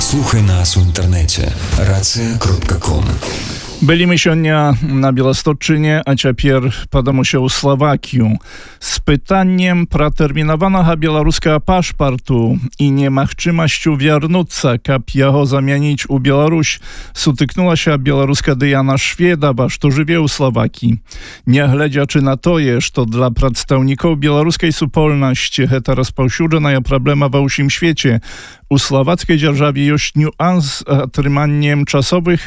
Слухай нас у інтэрнэце racya.com. Былі мы сёння на Беластотчыне, а цяпер падамуся ў Славакію з пытаннем пра тэрмінаванага беларускага пашпарту і немагчымасцю вярнуцца, каб яго замяніць у Беларусь, сутыкнулася беларуска Дыяна Шведава, што жыве ў Славакіі. Нягледзячы на тое, што для прадстаўнікоў беларускай супольнасці гэта распаўсюджаная праблема ва ўсім свеце, у славацкай дзяржаве ёсць нюанс атрыманнем часовых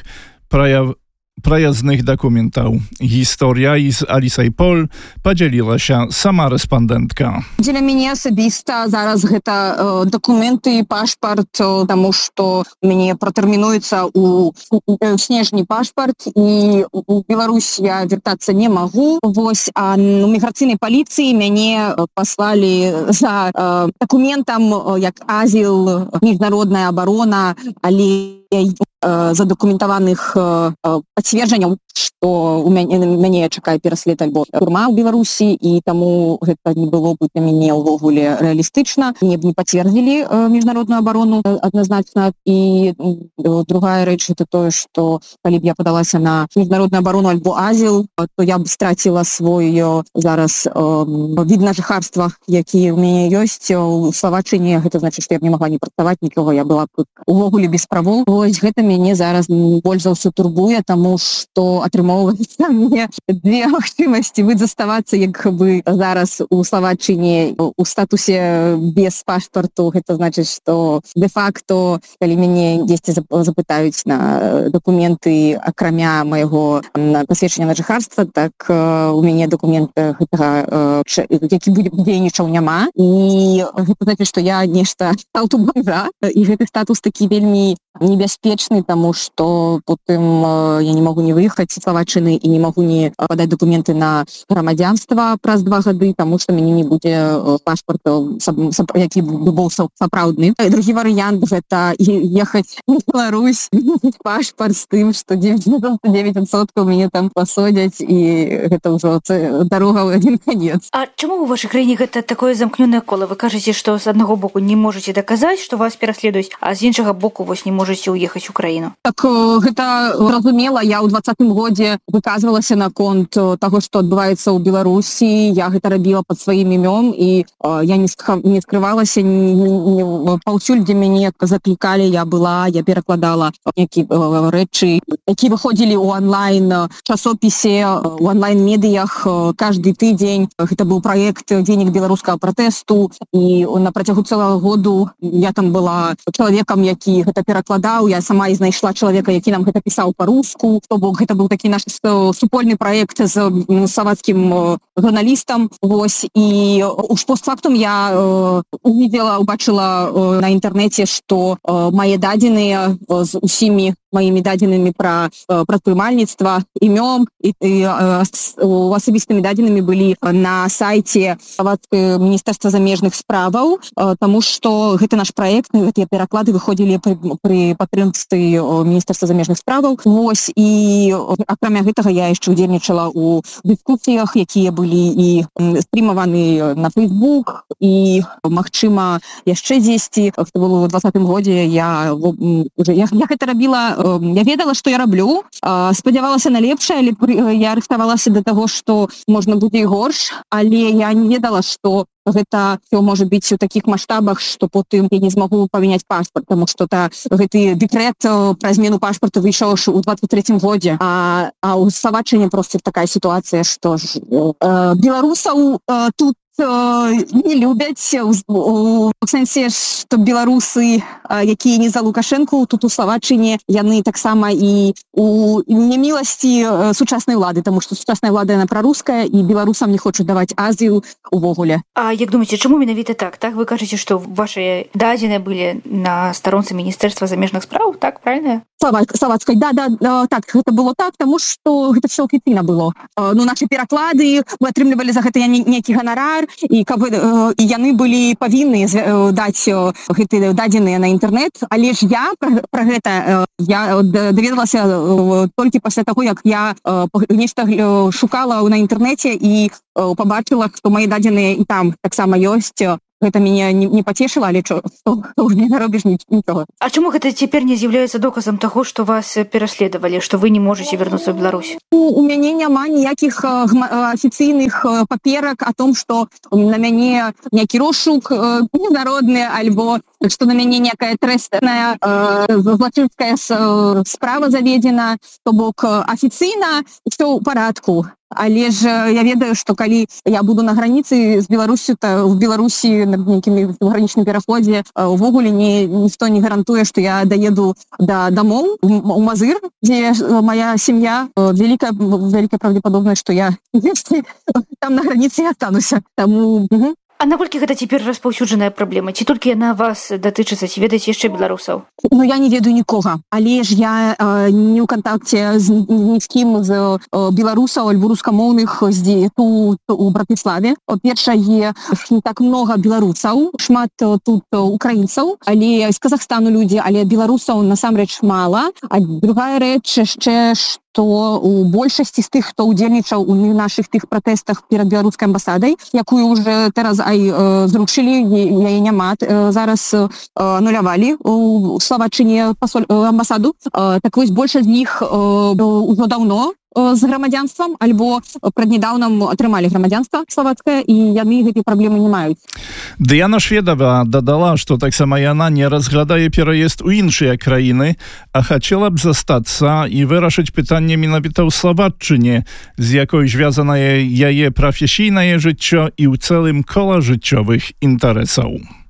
праязных документаў. Гісторыя з Алісай Пол падзялілася сама рэспандэнтка. Для мяне асабіста зараз гэта дакументы, пашпарт, таму што мяне пратэрмінуецца у снежні пашпарт і у Беларусь я вяртацца не магу. Вось, а у міграцыйнай паліцыі мяне паслалі за дакументам як азіл, міжнародная абарона, але задокументаваных пацверджанняў, што у мяне чакае пераслед альбо турма ў Беларусі, і таму гэта не было б для мяне ўвогуле рэалістычна. Мне б не пацвердзілі міжнародную абарону адназначна. І другая рэч это тое, што калі б я падалася на міжнародную абарону альбо азіл, то я б страціла свой зараз від на жыхарства, які ў мяне ёсць у Славаччыне. Гэта значыць, што я б не магла не працаваць нікога, я была б увогуле без правоў. Вось гэта мяне зараз больш за ўсё турбуе, таму што атрымоўваецца мне две магчымасці: вы заставацца як бы зараз у Славаччыне у статусе без пашпарту. Гэта значыць, што де-факто, калі мяне дзесьці запытаюць на дакументы акрамя майго пасведчання на жыхарства, так у мяне дакумент гэтага, які будзе дзейнічаў, няма. І гэта значыць, што я нешта статус бомжа, і гэты статус такі вельмі небяспечны, таму што потым я не могу не выехаць з Славаччыны і не могу не падаць дакументы на грамадзянства праз 2 гады, таму што мяне не будзе пашпарту, які бы быў сапраўдны. Другі варыянт — гэта ехаць у Беларусь, пашпарт з тым, што 99% мяне там пасадзяць, і гэта ўжо дарога ў адзін канец. А чаму ў вашай краіне гэта такое замкнёнае кола? Вы кажаце, што з аднаго боку не можаце даказаць, што вас пераследуюць, а з іншага боку вось не можаце ўехаць у краіну. Так гэта разумела. Я ў 2020 годзе выказвалася наконт таго, што адбываецца ў Беларусі. Я гэта рабіла пад сваім імём, і я не скрывалася паўсюль, дзе мяне заклікалі. Я перакладала нейкія рэчы, які выходзілі ў онлайн часопісе, у онлайн-медыях каждый тыдзень. Гэта быў праект «Дзеннік беларускага пратэсту», і на працягу цэлага году я там была чалавекам, які гэта перакладаў. Я сама і знайшла чалавека, які нам гэта пісаў па-руску. То бок гэта быў такі наш супольны праект з славацкім журналістам. Вось, і уж постфактум я убачыла на інтэрнэце, што мае дадзеныя з усімі маімі дадзенымі пра прадпрымальніцтва, імём і асабістымі дадзенымі былі на сайце славацкага міністэрства замежных справаў, таму што гэты наш праект, гэтыя пераклады выходзілі пры падтрымцы міністэрства замежных справаў. Вось, і акрамя гэтага я яшчэ удзельнічала ў дыскусіях, якія былі і стрімаваны на Facebook, і магчыма яшчэ дзесьці. Што было ў 2020 годзе, я гэта рабіла. Я ведала, што я раблю, спадзявалася на лепшае, але я рыхтавалася да таго, што можна будзе і горш, але я не ведала, што гэта все можа быць у такіх маштабах, што потым я не змагу памяняць пашпарт, таму што гэты дэкрэт пра змену пашпарту выйшаў у 2023 годзе, а ў Славаччыне проста такая сітуацыя, што беларусаў тут не любяць, у сэнсе, што беларусы, якія не за Лукашэнку, тут у Славаччыне яны таксама і у неміласці сучаснай улады, таму што сучасная ўлада яна праруская, і беларусам не хочуць даваць азіл увогуле. А як думаеце, чаму менавіта так? Так, вы кажаце, што ваши дадзеныя былі на старонцы міністэрства замежных спраў, так, правильно? Славацкай, да, так, гэта было так, таму што гэта все афіцыйна было. Нашы пераклады, мы атрымлівалі за гэта нейкі ганарар, і яны былі павінны даць гэтыя дадзеныя на інтэрнэт, але ж я пра гэта я даведалася толькі пасля таго, як я нешта шукала на інтэрнэце і пабачыла, што мае дадзеныя і там таксама ёсць. гэта мяне не пацешыла, але што ўжо не наробіш нічога. А чаму гэта цяпер не з'яўляецца доказам таго, што вас пераследавалі, што вы не можаце вярнуцца ў Беларусь? У мяне няма ніякіх афіцыйных паперак о том, што на мяне нейкі розшук міжнародны, альбо што на мяне некая трэсная злачынская справа заведзена, то бок афіцыйна ўсё ў парадку. Але ж я ведаю, што калі я буду на граніцы з Беларусю, то в Беларусі на нейкім гранічным пераходзе увогуле ніхто не гарантуе, што я даеду дамоў у Мазыр, дзе моя сям'я. Вялікая правдепадобнасць, што я там на граніцы і астануся. Таму... А наколькі гэта цяпер распаўсюджаная праблема? Ці толькі яна вас датычыцца, ці ведаеце яшчэ беларусаў? Ну, я не ведаю нікога, але ж я не ў кантакце ні з кім з беларусаў альбо рускамоўных тут у Братыславе. Першае, не так много беларусаў, шмат тут украінцаў, але з Казахстану людзі, але беларусаў насамрэч мала. А другая рэч яшчэ, што у большасці з тых, хто ўдзельнічаў у нашых тых пратэстах перад беларускай амбасадай, якую уже зараз зрушылі, яе няма, зараз анулявалі у Словаччыне амбасаду. Так вось, большасць з іх ужо даўно з грамадзянствам, альбо праднядаўна атрымалі грамадзянства славацкае, і яны гэтай праблемы не маюць. Дыяна Шведова дадала, што таксама яна не разглядае пераезд у іншыя краіны, а хацела б застацца і вырашыць пытанне менавіта ў Славаччыне, з якой звязанае яе прафесійнае жыццё і ў цэлым кола жыццёвых інтарэсаў.